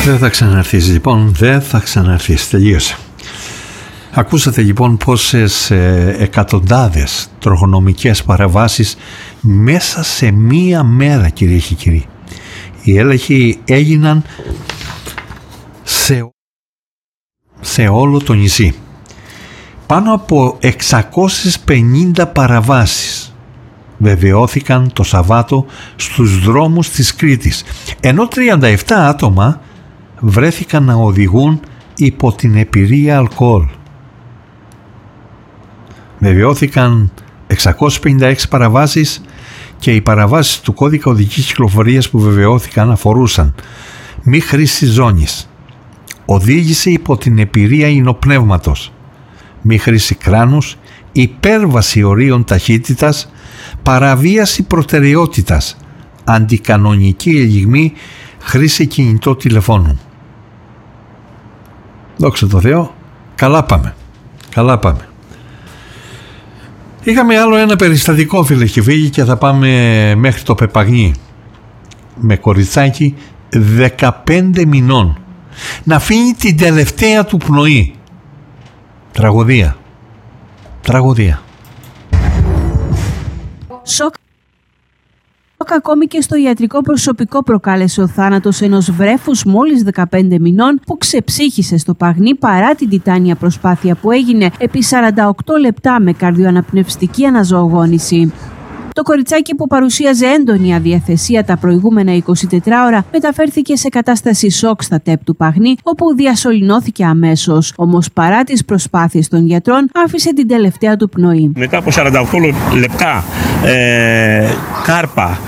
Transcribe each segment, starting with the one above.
Δεν θα ξαναρθείς λοιπόν, δεν θα ξαναρθείς, τελείωσε. Ακούσατε λοιπόν πόσες εκατοντάδες τροχονομικές παραβάσεις μέσα σε μία μέρα, κυρίες και κύριοι. Οι έλεγχοι έγιναν σε όλο το νησί. Πάνω από 650 παραβάσεις βεβαιώθηκαν το Σαββάτο στους δρόμους της Κρήτης, ενώ 37 άτομα βρέθηκαν να οδηγούν υπό την επηρεία αλκοόλ. Βεβαιώθηκαν 656 παραβάσεις και οι παραβάσεις του κώδικα οδικής κυκλοφορίας που βεβαιώθηκαν αφορούσαν μη χρήση ζώνης, οδήγηση υπό την επηρεία υνοπνεύματος, μη χρήση κράνους, υπέρβαση ορίων ταχύτητας, παραβίαση προτεραιότητας, αντικανονική ελιγμή, χρήση κινητό τηλεφώνου. Δόξα τω Θεώ, καλά πάμε. Είχαμε άλλο ένα περιστατικό, φίλες και φίλοι, και θα πάμε μέχρι το Πεπαγνί με κοριτσάκι 15 μηνών να αφήνει την τελευταία του πνοή. Τραγωδία. Σοκ ακόμη και στο ιατρικό προσωπικό προκάλεσε ο θάνατος ενός βρέφους μόλις 15 μηνών που ξεψύχησε στο Παγνί παρά την τιτάνια προσπάθεια που έγινε επί 48 λεπτά με καρδιοαναπνευστική αναζωογόνηση. Το κοριτσάκι, που παρουσίαζε έντονη αδιαθεσία τα προηγούμενα 24 ώρα, μεταφέρθηκε σε κατάσταση σοκ στα ΤΕΠ του Παγνί, όπου διασωληνώθηκε αμέσως. Όμως παρά τις προσπάθειες των γιατρών, άφησε την τελευταία του πνοή. Μετά από 48 λεπτά κάρπα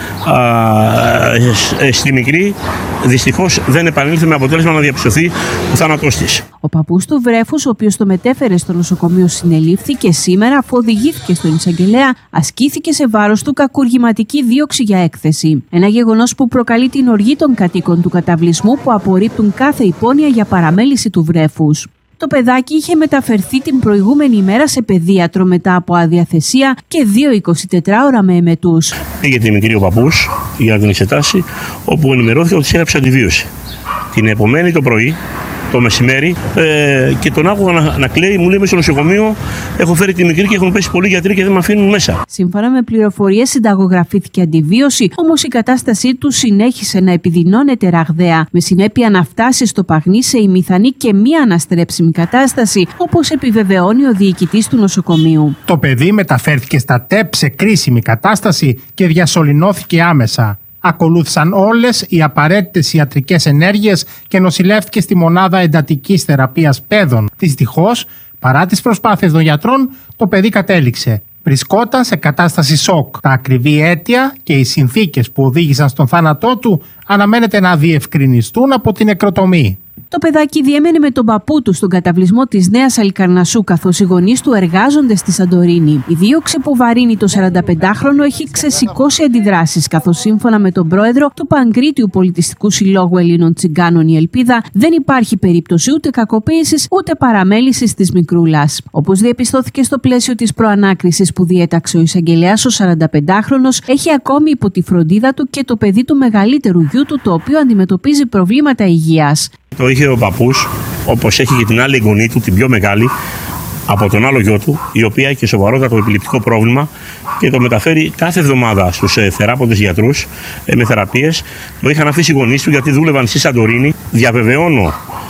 στη μικρή, δυστυχώς δεν επανήλθε με αποτέλεσμα να διαπιστωθεί ο θάνατός της. Ο παππούς του βρέφους, ο οποίος το μετέφερε στο νοσοκομείο, συνελήφθηκε σήμερα αφού οδηγήθηκε στον εισαγγελέα, ασκήθηκε σε βάρος του κακουργηματική δίωξη για έκθεση. Ένα γεγονός που προκαλεί την οργή των κατοίκων του καταβλισμού, που απορρίπτουν κάθε υπόνοια για παραμέληση του βρέφους. Το παιδάκι είχε μεταφερθεί την προηγούμενη ημέρα σε παιδίατρο μετά από αδιαθεσία και 2 24 ώρα με εμετούς. Πήγε τη μικρή ο παππούς για να την εξετάσει, όπου ενημερώθηκε ότι της έγραψε αντιβίωση. Την επομένη το πρωί, το μεσημέρι, και τον άκουγα να κλαίει, μου λέει μέσα στο νοσοκομείο: έχω φέρει τη μικρή και έχουν πέσει πολλοί γιατροί και δεν με αφήνουν μέσα. Σύμφωνα με πληροφορίες, συνταγογραφήθηκε αντιβίωση, όμως η κατάστασή του συνέχισε να επιδεινώνεται ραγδαία, με συνέπεια να φτάσει στο Παγνί σε ημιθανή και μη αναστρέψιμη κατάσταση, όπως επιβεβαιώνει ο διοικητής του νοσοκομείου. Το παιδί μεταφέρθηκε στα ΤΕΠ σε κρίσιμη κατάσταση και διασωληνώθηκε άμεσα. Ακολούθησαν όλες οι απαραίτητες ιατρικές ενέργειες και νοσηλεύτηκε στη μονάδα εντατικής θεραπείας παιδών. Δυστυχώς, παρά τις προσπάθειες των γιατρών, το παιδί κατέληξε. Βρισκόταν σε κατάσταση σοκ. Τα ακριβή αίτια και οι συνθήκες που οδήγησαν στον θάνατό του αναμένεται να διευκρινιστούν από την νεκροτομή. Το παιδάκι διέμενε με τον παππού του στον καταβλισμό της Νέας Αλικαρνασσού, καθώς οι γονείς του εργάζονται στη Σαντορίνη. Η δίωξη που βαρύνει το 45χρονο έχει ξεσηκώσει αντιδράσεις, καθώς σύμφωνα με τον πρόεδρο του Παγκρίτιου Πολιτιστικού Συλλόγου Ελλήνων Τσιγκάνων, η Ελπίδα, δεν υπάρχει περίπτωση ούτε κακοποίησης ούτε παραμέλησης της μικρούλας. Όπως διαπιστώθηκε στο πλαίσιο της προανάκρισης που διέταξε ο εισαγγελέας, ο 45χρονος έχει ακόμη υπό τη φροντίδα του και το παιδί του μεγαλύτερου γιού του, το οποίο αντιμετωπίζει προβλήματα υγείας. Το είχε ο παππούς, όπως έχει και την άλλη εγγονή του, την πιο μεγάλη, από τον άλλο γιο του, η οποία έχει σοβαρότατο επιληπτικό πρόβλημα και το μεταφέρει κάθε εβδομάδα στους θεράποντες γιατρούς με θεραπείες. Το είχαν αφήσει οι γονείς του γιατί δούλευαν στη Σαντορίνη. Διαβεβαιώνω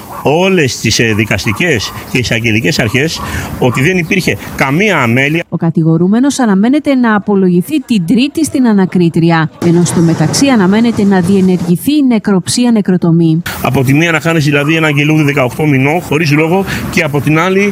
όλες τις δικαστικές και εισαγγελικές αρχές ότι δεν υπήρχε καμία αμέλεια. Ο κατηγορούμενος αναμένεται να απολογηθεί την Τρίτη στην ανακρίτρια, ενώ στο μεταξύ αναμένεται να διενεργηθεί η νεκροψία-νεκροτομή. Από τη μία να κάνεις δηλαδή ένα αγγελούδι 18 μηνών χωρίς λόγο, και από την άλλη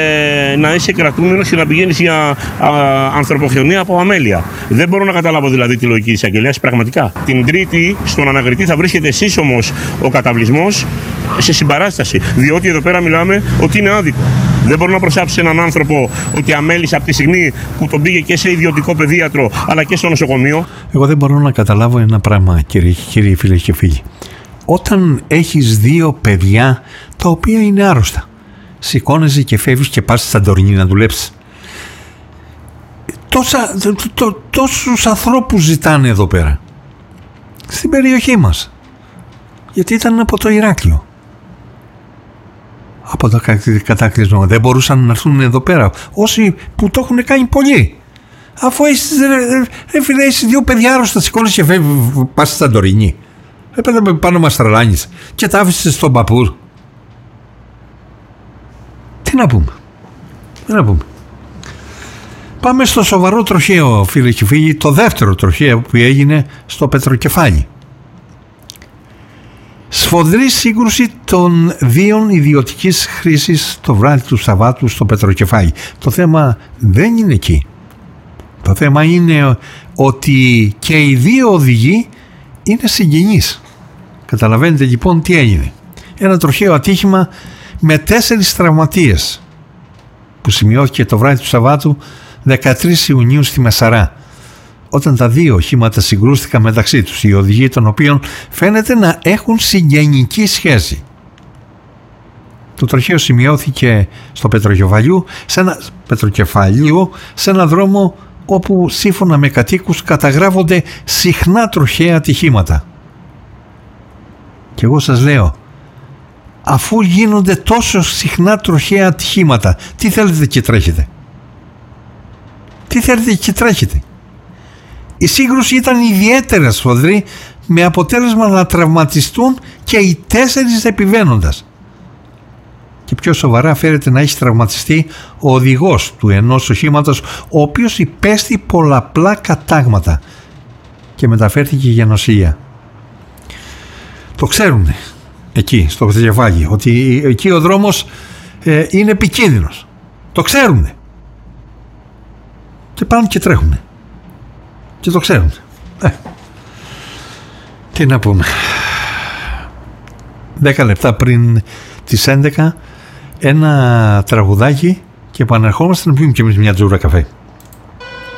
να είσαι κρατούμενος και να πηγαίνεις για ανθρωποχειρονία από αμέλεια. Δεν μπορώ να καταλάβω δηλαδή τη λογική της εισαγγελίας, πραγματικά. Την Τρίτη στον ανακριτή θα βρίσκεται σύσσωμος ο καταβλισμός σε συμπαράσταση. Διότι εδώ πέρα μιλάμε ότι είναι άδικο. Δεν μπορεί να προσάψει έναν άνθρωπο ότι αμέλησε από τη στιγμή που τον πήγε και σε ιδιωτικό παιδίατρο αλλά και στο νοσοκομείο. Εγώ δεν μπορώ να καταλάβω ένα πράγμα, κύριοι φίλοι και φίλοι. Όταν έχεις 2 παιδιά τα οποία είναι άρρωστα, σηκώνεσαι και φεύγεις και πας στη Σαντορίνη να δουλέψεις. Τόσους ανθρώπους ζητάνε εδώ πέρα, στην περιοχή μας. Γιατί ήταν από το Ηράκλειο. Από το κατάκλυσμα. Δεν μπορούσαν να έρθουν εδώ πέρα. Όσοι που το έχουν κάνει πολλοί. Αφού έχεις δύο παιδιά άρρωστα, σηκώνεις και πας στη Σαντορίνη. Έπρεπε πάνω μας τρελάνεις και τα άφησες στον Παπούρ. Τι να πούμε. Πάμε στο σοβαρό τροχαίο, φίλε και φίλοι, το δεύτερο τροχαίο που έγινε στο Πετροκεφάλι. Σφοδρή σύγκρουση των δύο ιδιωτικής χρήσης το βράδυ του Σαββάτου στο Πετροκεφάλι. Το θέμα δεν είναι εκεί. Το θέμα είναι ότι και οι δύο οδηγοί είναι συγγενείς. Καταλαβαίνετε λοιπόν τι έγινε. Ένα τροχαίο ατύχημα με 4 τραυματίες που σημειώθηκε το βράδυ του Σαββάτου 13 Ιουνίου στη Μεσαρά, όταν τα δύο οχήματα συγκρούστηκαν μεταξύ τους, οι οδηγοί των οποίων φαίνεται να έχουν συγγενική σχέση. Το τροχαίο σημειώθηκε στο Πετροκεφαλίο, σε ένα δρόμο όπου σύμφωνα με κατοίκους καταγράφονται συχνά τροχαία ατυχήματα. Και εγώ σας λέω, αφού γίνονται τόσο συχνά τροχαία ατυχήματα, τι θέλετε και τρέχετε. Η σύγκρουση ήταν ιδιαίτερα σφοδρή, με αποτέλεσμα να τραυματιστούν και οι 4 επιβαίνοντας. Και πιο σοβαρά φέρεται να έχει τραυματιστεί ο οδηγός του ενός οχήματος, ο οποίος υπέστη πολλαπλά κατάγματα και μεταφέρθηκε για νοσηλεία. Το ξέρουν εκεί στο Πετροκεφάλι ότι εκεί ο δρόμος είναι επικίνδυνος. Το ξέρουν και πάνε και τρέχουν και το ξέρουν. Τι να πούμε. 10 λεπτά πριν τις 11 ένα τραγουδάκι και επανερχόμαστε να πιούμε και εμείς μια τζούρα καφέ.